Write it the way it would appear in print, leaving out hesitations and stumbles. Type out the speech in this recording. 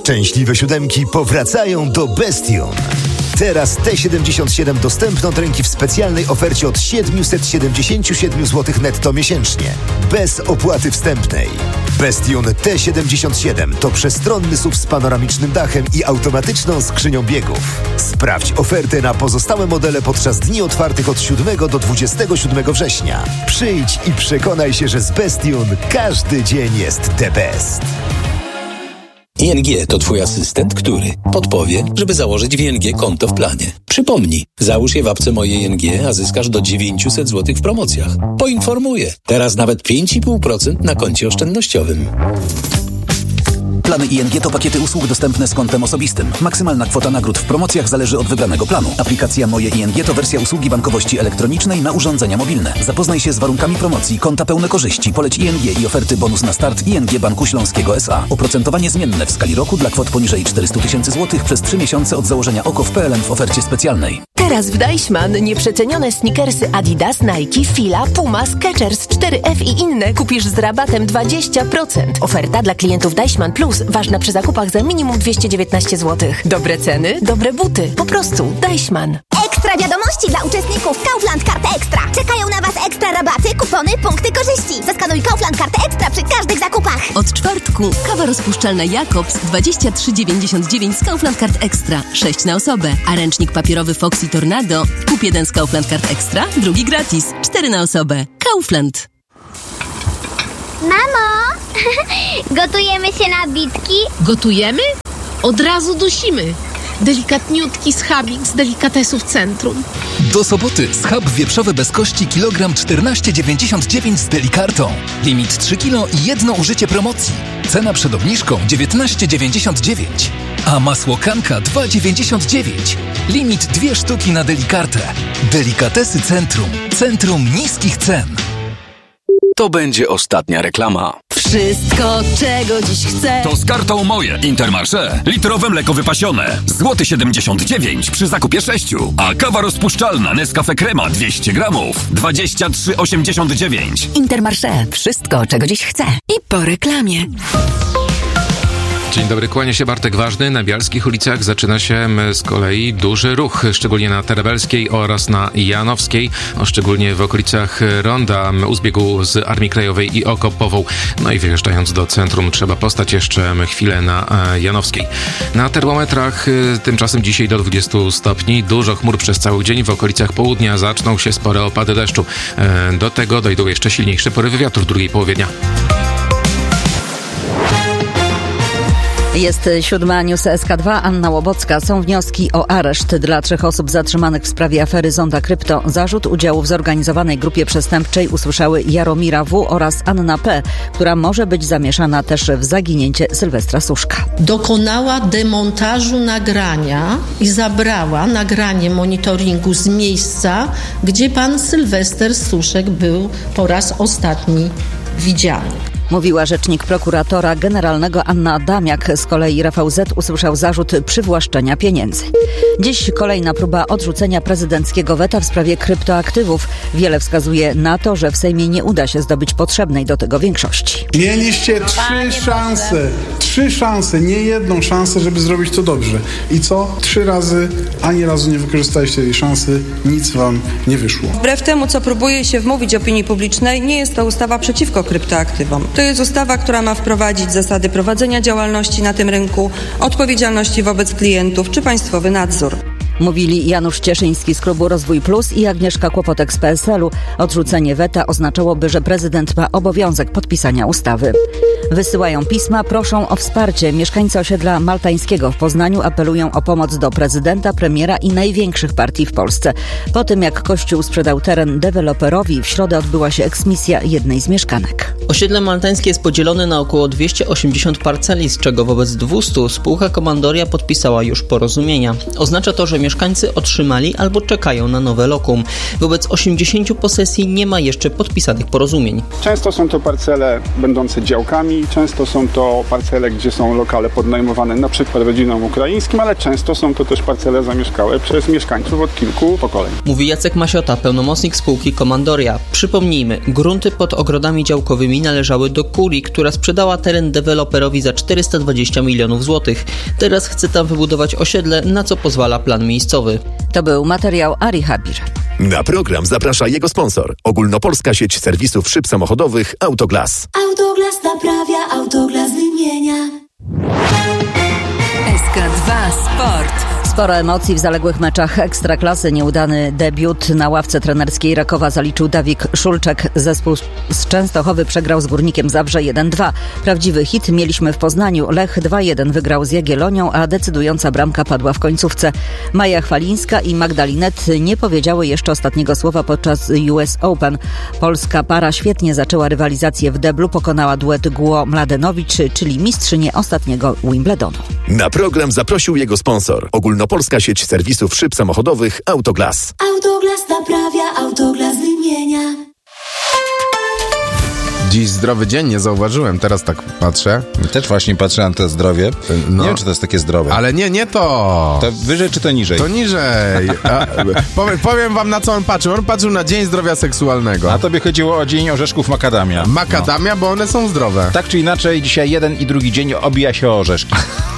Szczęśliwe siódemki powracają do Bestion. Teraz T77 dostępny od ręki w specjalnej ofercie od 777 zł netto miesięcznie. Bez opłaty wstępnej. Bestion T77 to przestronny SUV z panoramicznym dachem i automatyczną skrzynią biegów. Sprawdź ofertę na pozostałe modele podczas dni otwartych od 7 do 27 września. Przyjdź i przekonaj się, że z Bestion każdy dzień jest the best. ING to Twój asystent, który podpowie, żeby założyć w ING konto w planie. Przypomnij, załóż je w apce Moje ING, a zyskasz do 900 zł w promocjach. Poinformuję, teraz nawet 5,5% na koncie oszczędnościowym. Plany ING to pakiety usług dostępne z kontem osobistym. Maksymalna kwota nagród w promocjach zależy od wybranego planu. Aplikacja Moje ING to wersja usługi bankowości elektronicznej na urządzenia mobilne. Zapoznaj się z warunkami promocji, konta pełne korzyści, poleć ING i oferty bonus na start ING Banku Śląskiego S.A. Oprocentowanie zmienne w skali roku dla kwot poniżej 400 000 zł przez 3 miesiące od założenia OKO w PLN w ofercie specjalnej. Teraz w Deichmann nieprzecenione sneakersy Adidas, Nike, Fila, Puma, Skechers, 4F i inne kupisz z rabatem 20%. Oferta dla klientów Deichmann Plus ważna przy zakupach za minimum 219 zł. Dobre ceny, dobre buty. Po prostu Deichmann. Ekstra wiadomości dla uczestników Kaufland Kartę Ekstra. Czekają na Was ekstra rabaty, kupony, punkty korzyści. Zaskanuj Kaufland Kartę Ekstra przy każdych zakupach. Od czwartku kawa rozpuszczalna Jacobs 23,99 z Kaufland Kart Ekstra. 6 na osobę. A ręcznik papierowy Foxy Tornado. Kup jeden z Kaufland Kart Ekstra, drugi gratis. 4 na osobę. Kaufland. Mamo, gotujemy się na bitki? Gotujemy? Od razu dusimy. Delikatniutki schabik z delikatesów centrum. Do soboty schab wieprzowy bez kości kilogram 14,99 z Delikartą. Limit 3 kg i jedno użycie promocji. Cena przed obniżką 19,99. A masło Kanka 2,99. Limit 2 sztuki na Delikartę. Delikatesy Centrum. Centrum niskich cen. To będzie ostatnia reklama. Wszystko, czego dziś chcę. To z kartą Moje Intermarché. Litrowe mleko wypasione. Złoty 79 przy zakupie 6. A kawa rozpuszczalna Nescafe Crema 200 gramów. 23,89. Intermarché. Wszystko, czego dziś chcę. I po reklamie. Dzień dobry, kłania się Bartek Ważny. Na bialskich ulicach zaczyna się z kolei duży ruch, szczególnie na Tarabelskiej oraz na Janowskiej, szczególnie w okolicach ronda u zbiegu z Armii Krajowej i Okopową. No i wyjeżdżając do centrum trzeba postać jeszcze chwilę na Janowskiej. Na termometrach tymczasem dzisiaj do 20 stopni, dużo chmur przez cały dzień. W okolicach południa zaczną się spore opady deszczu. Do tego dojdą jeszcze silniejsze porywy wiatru w drugiej połowie dnia. Jest 7 News SK2, Anna Łobocka. Są wnioski o areszt dla 3 osób zatrzymanych w sprawie afery Zonda Krypto. Zarzut udziału w zorganizowanej grupie przestępczej usłyszały Jaromira W. oraz Anna P., która może być zamieszana też w zaginięcie Sylwestra Suszka. Dokonała demontażu nagrania i zabrała nagranie monitoringu z miejsca, gdzie pan Sylwester Suszek był po raz ostatni widziany. Mówiła rzecznik prokuratora generalnego Anna Adamiak. Z kolei Rafał Z. usłyszał zarzut przywłaszczenia pieniędzy. Dziś kolejna próba odrzucenia prezydenckiego weta w sprawie kryptoaktywów. Wiele wskazuje na to, że w Sejmie nie uda się zdobyć potrzebnej do tego większości. Mieliście 3 szanse, nie jedną szansę, żeby zrobić to dobrze. I co? 3 razy, ani razu nie wykorzystaliście tej szansy, nic wam nie wyszło. Wbrew temu, co próbuje się wmówić opinii publicznej, nie jest to ustawa przeciwko kryptoaktywom. To jest ustawa, która ma wprowadzić zasady prowadzenia działalności na tym rynku, odpowiedzialności wobec klientów czy państwowy nadzór. Mówili Janusz Cieszyński z klubu Rozwój Plus i Agnieszka Kłopotek z PSL-u. Odrzucenie weta oznaczałoby, że prezydent ma obowiązek podpisania ustawy. Wysyłają pisma, proszą o wsparcie. Mieszkańcy osiedla Maltańskiego w Poznaniu apelują o pomoc do prezydenta, premiera i największych partii w Polsce. Po tym, jak Kościół sprzedał teren deweloperowi, w środę odbyła się eksmisja jednej z mieszkanek. Osiedle Maltańskie jest podzielone na około 280 parceli, z czego wobec 200 spółka komandoria podpisała już porozumienia. Oznacza to, że mieszkańcy otrzymali albo czekają na nowe lokum. Wobec 80 posesji nie ma jeszcze podpisanych porozumień. Często są to parcele będące działkami, często są to parcele, gdzie są lokale podnajmowane na przykład rodzinom ukraińskim, ale często są to też parcele zamieszkałe przez mieszkańców od kilku pokoleń. Mówi Jacek Masiota, pełnomocnik spółki Komandoria. Przypomnijmy, grunty pod ogrodami działkowymi należały do Kurii, która sprzedała teren deweloperowi za 420 milionów złotych. Teraz chce tam wybudować osiedle, na co pozwala plan miejscowy. To był materiał Ari Habir. Na program zaprasza jego sponsor. Ogólnopolska sieć serwisów szyb samochodowych Autoglas. Autoglas naprawia, Autoglas wymienia. SK2 Sport. Sporo emocji w zaległych meczach Ekstraklasy. Nieudany debiut na ławce trenerskiej Rakowa zaliczył Dawid Szulczek. Zespół z Częstochowy przegrał z Górnikiem Zabrze 1-2. Prawdziwy hit mieliśmy w Poznaniu. Lech 2-1 wygrał z Jagiellonią, a decydująca bramka padła w końcówce. Maja Chwalińska i Magdalinet nie powiedziały jeszcze ostatniego słowa podczas US Open. Polska para świetnie zaczęła rywalizację w deblu. Pokonała duet Guo-Mladenowicz, czyli mistrzynię ostatniego Wimbledonu. Na program zaprosił jego sponsor. Ogólnopolska sieć serwisów szyb samochodowych Autoglas. Autoglas naprawia, Autoglas wymienia. Dziś zdrowy dzień, nie zauważyłem, teraz tak patrzę. Też właśnie patrzę na to zdrowie. No. Nie wiem, czy to jest takie zdrowe. Ale nie to. To wyżej czy to niżej? To niżej. Powiem wam, na co on patrzył. On patrzył na Dzień Zdrowia Seksualnego. A tobie chodziło o Dzień Orzeszków Makadamia. Makadamia, bo one są zdrowe. Tak czy inaczej, dzisiaj jeden i drugi dzień obija się o orzeszki.